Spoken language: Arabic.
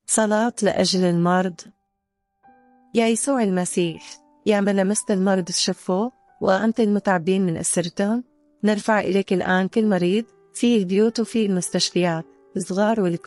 صلاة لأجل المرض. يا يسوع المسيح، يا من لمست المرض الشفوا وأنت المتعبين من أسرتهم، نرفع إليك الآن كل مريض في البيوت وفي المستشفيات، الصغار والكبار.